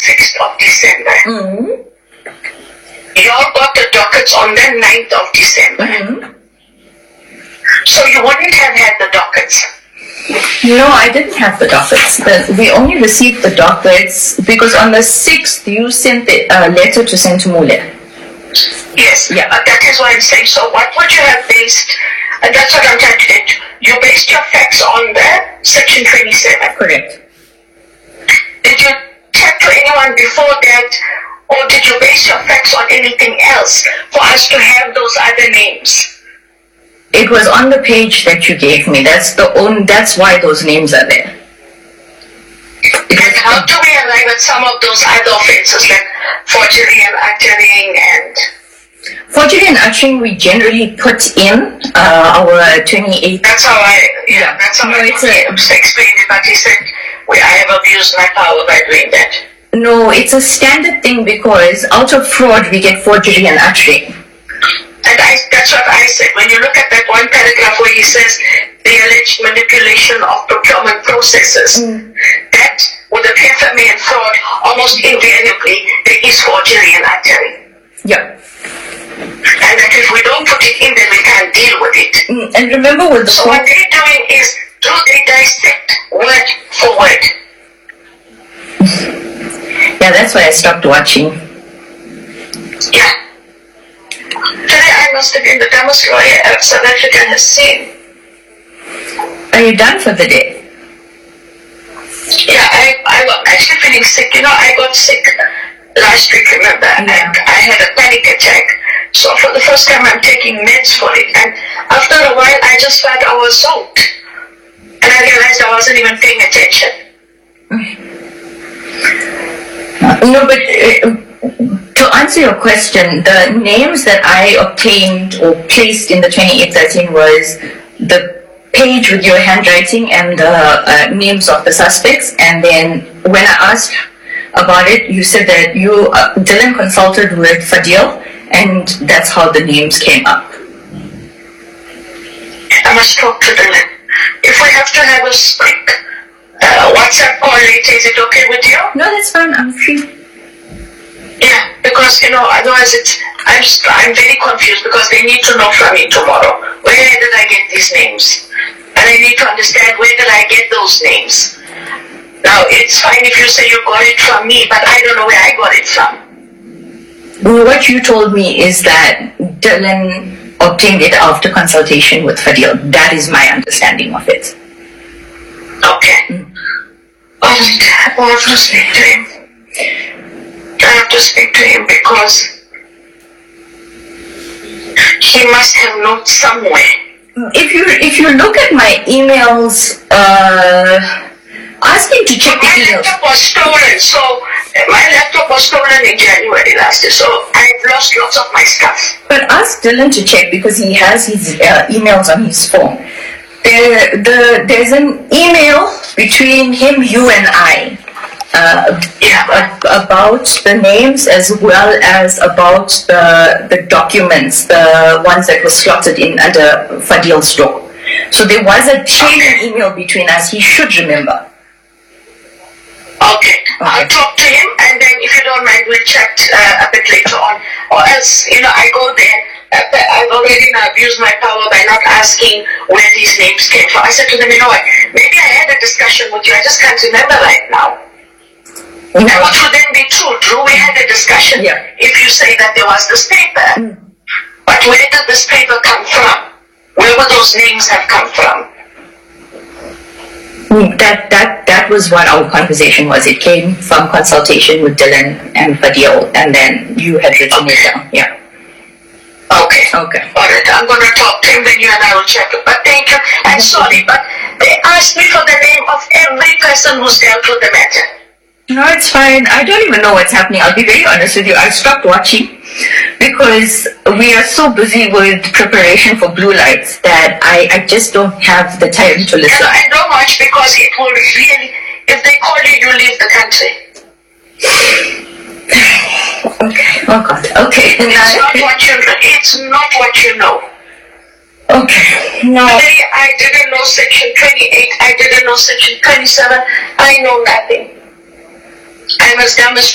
6th of December. Mm-hmm. Y'all got the dockets on the 9th of December. Mm-hmm. So you wouldn't have had the dockets. No, I didn't have the dockets. We only received the dockets because on the 6th you sent the letter to Sentumule. Yes, Yeah. That is what I'm saying. So what would you have based, and that's what I'm trying to get to. You based your facts on the Section 27. Correct. Did you chat to anyone before that, or did you base your facts on anything else for us to have those other names? It was on the page that you gave me. That's why those names are there. And how do we arrive at some of those other offenses like forgery and uttering and... Forgery and uttering we generally put in our 28th. That's how I explained it, but he said, I have abused my power by doing that. No, it's a standard thing because out of fraud we get forgery and uttering. And that's what I said. When you look at that one paragraph where he says the alleged manipulation of procurement processes, that with the PFMA and fraud, almost invariably, there is forgery and uttering. Yeah. And that if we don't put it in, then we can't deal with it. And remember with the So what they're doing is, do they dissect word for word? Yeah, that's why I stopped watching. Yeah. Today I must have been the dumbest lawyer South Africa has seen. Are you done for the day? Yeah, I was actually feeling sick. I got sick last week, remember? Yeah. And I had a panic attack. So for the first time I'm taking meds for it. And after a while I just felt I was soaked. And I realized I wasn't even paying attention. No, but to answer your question, the names that I obtained or placed in the 2813 was the page with your handwriting and the names of the suspects. And then when I asked about it, you said that you, Dylan consulted with Fadil, and that's how the names came up. I must talk to Dylan. If we have to have a quick WhatsApp call later, is it okay with you? No, that's fine. I'm free. Yeah, because otherwise I'm very confused because they need to know from me tomorrow. Where did I get these names? And I need to understand where did I get those names. Now it's fine if you say you got it from me, but I don't know where I got it from. Well, what you told me is that Dylan obtained it after consultation with Fadil. That is my understanding of it. Okay. Alright, I have to speak to him. I have to speak to him because he must have notes somewhere. If you look at my emails, ask him to check the My emails. laptop was stolen, so my laptop was stolen in January last year, so I've lost lots of my stuff. But ask Dylan to check because he has his emails on his phone. There's an email between him, you, and I about the names as well as about the documents, the ones that were slotted in under Fadil's door. So there was a chain email between us. He should remember. Okay. I'll talk to him, and then if you don't mind, we'll chat a bit later on. Or else, I go there. I've already abused my power by not asking where these names came from. I said to them, what? Maybe I had a discussion with you. I just can't remember right now. And what would then be true? Drew, we had a discussion. Yeah. If you say that there was this paper. But where did this paper come from? Where would those names have come from? That was what our conversation was. It came from consultation with Dylan and Fadil, and then you had written it down. Yeah. Okay. Okay. Alright, I'm going to talk to him, then you and I will check it. But thank you. I'm sorry, but they asked me for the name of every person who's dealt with the matter. No, it's fine. I don't even know what's happening. I'll be very honest with you. I stopped watching because we are so busy with preparation for Blue Lights that I just don't have the time to listen. And don't watch because it will really, if they call you, you leave the country. Okay. Oh God. Okay. It's not what you know. Okay. No. Today I didn't know Section 28. I didn't know Section 27. I know nothing. I'm as dumb as